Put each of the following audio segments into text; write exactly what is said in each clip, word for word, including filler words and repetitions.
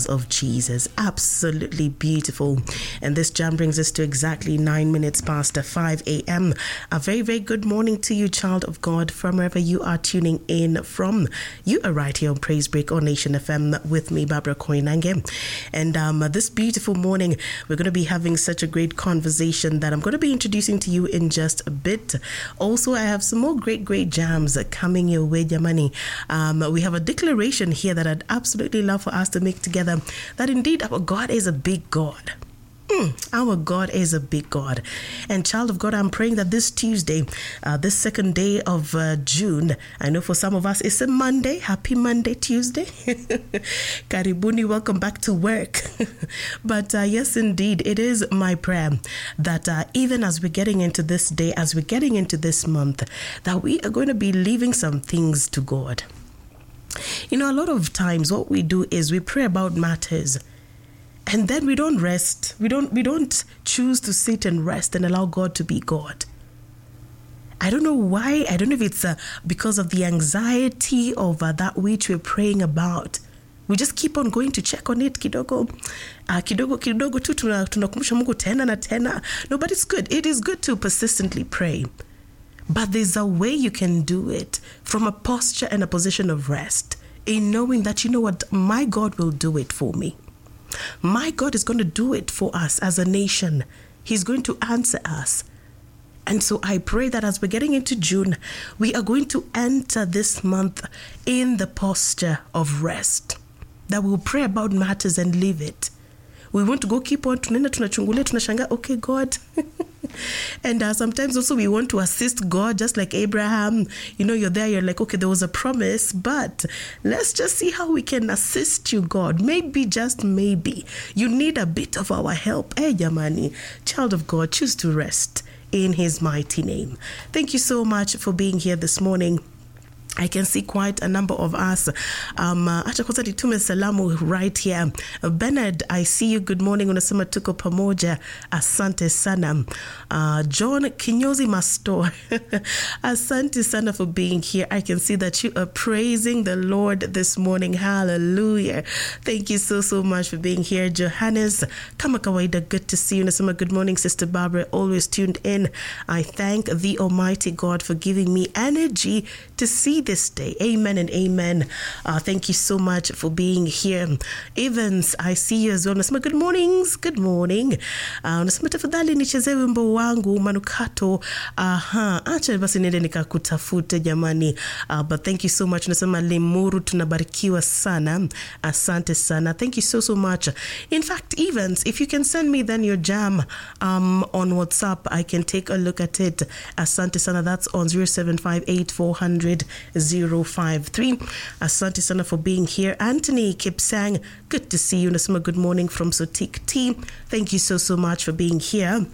of Jesus. Absolutely beautiful. And this jam brings us to exactly nine minutes past five a.m. A very, very good morning to you, child of God, from wherever you are tuning in from. You are right here on Praise Break on Nation F M with me, Barbara Koinange. And um, this beautiful morning, we're going to be having such a great conversation that I'm going to be introducing to you in just a bit. Also, I have some more great, great jams coming your way, Jamani. Um, we have a declaration here that I'd absolutely love for us to make together, that indeed our God is a big God. Mm, our God is a big God. And child of God, I'm praying that this Tuesday, uh, this second day of uh, June, I know for some of us it's a Monday. Happy Monday, Tuesday. Karibuni, welcome back to work. But uh, yes, indeed, it is my prayer that uh, even as we're getting into this day, as we're getting into this month, that we are going to be leaving some things to God. You know, a lot of times what we do is we pray about matters, and then we don't rest. We don't we don't choose to sit and rest and allow God to be God. I don't know why. I don't know if it's uh, because of the anxiety of uh, that which we're praying about. We just keep on going to check on it kidogo. Uh, kidogo kidogo tu tunakumbusha Mungu tena na tena. No, but it's good. It is good to persistently pray. But there's a way you can do it from a posture and a position of rest, in knowing that, you know what, my God will do it for me. My God is going to do it for us as a nation. He's going to answer us. And so I pray that as we're getting into June, we are going to enter this month in the posture of rest, that we'll pray about matters and leave it. We want to go keep on tunena tunachungulia tunashanga, okay God. And uh, sometimes also we want to assist God, just like Abraham. You know, you're there, you're like, okay, there was a promise, but let's just see how we can assist you, God. Maybe, just maybe, you need a bit of our help. Hey, Yamani, child of God, choose to rest in his mighty name. Thank you so much for being here this morning. I can see quite a number of us. Um, acha kwanza nitume salamu right here. Uh, Bernard, I see you. Good morning. Unasema tuko pamoja. Asante sana. Uh, John Kinyozi Mastor. Asante sana for being here. I can see that you are praising the Lord this morning. Hallelujah. Thank you so, so much for being here. Johannes, kama kawaida, good to see you. Unasema good morning, Sister Barbara. Always tuned in. I thank the Almighty God for giving me energy to see this day. Amen and amen. Uh, thank you so much for being here. Evans, I see you as well. Unasema good mornings. Good morning. Uh, unasema tafadhali nichezee wimbo wangu manukato. Aha, acha basi niende nikakutafute jamani. Uh, but thank you so much. Unasema Limuru, tunabarikiwa sana. Asante sana. Thank you so so much. In fact, Evans, if you can send me then your jam um on WhatsApp, I can take a look at it. Asante sana. That's on zero seven five eight four zero zero zero five three. Asante sana for being here. Anthony Kipsang, good to see you. Nasema good morning from Sotik T. Thank you so so much for being here.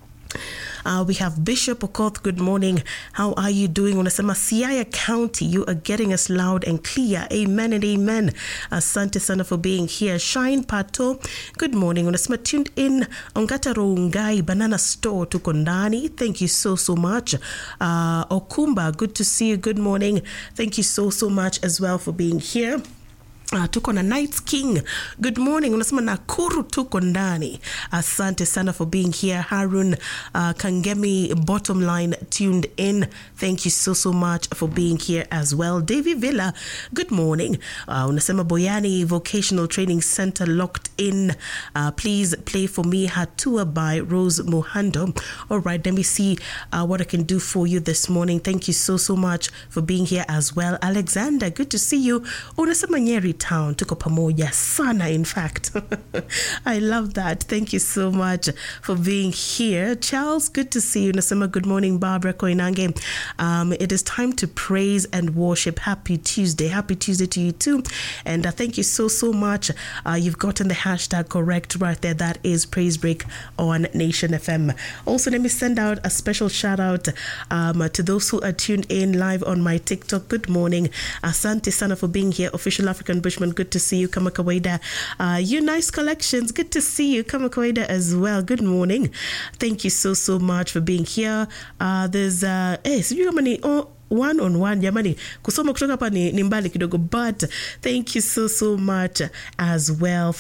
Uh, we have Bishop Okoth, good morning. How are you doing? Unasema Siaya County, you are getting us loud and clear. Amen and amen. Asante sana for being here. Shine Pato, good morning. Unasema tuned in Ongata Rongai Banana Store tuko ndani. Thank you so so much. Uh, Okumba, good to see you. Good morning. Thank you so so much as well for being here. Uh, tuko na Night King, good morning. Unasema Nakuru tuko ndani. Asante sana for being here. Harun uh, Kangemi, bottom line, tuned in. Thank you so so much for being here as well. Davy Villa, good morning. Uh, unasema Boyani Vocational Training Center locked in. Uh, please play for me Hatua by Rose Mohando. All right, let me see uh, what I can do for you this morning. Thank you so so much for being here as well. Alexander, good to see you. Unasema Nyeri Town tuko pamoja sana. In fact, I love that. Thank you so much for being here. Charles, good to see you. Nasema good morning, Barbara Koinange. Um, it is time to praise and worship. Happy Tuesday. Happy Tuesday to you too. And uh, thank you so so much. Uh, you've gotten the hashtag correct right there. That is Praise Break on Nation F M. Also, let me send out a special shout out um, to those who are tuned in live on my TikTok. Good morning. Asante sana for being here. Official African Bushman, good to see you. Kama kawaida. Uh, you Nice Collections, good to see you. Kama kawaida as well. Good morning. Thank you so, so much for being here. Uh, there's, uh, eh, sijui kama ni, oh, one on one jamani, kusoma kutoka hapa ni, ni mbali kidogo, but thank you so so much as well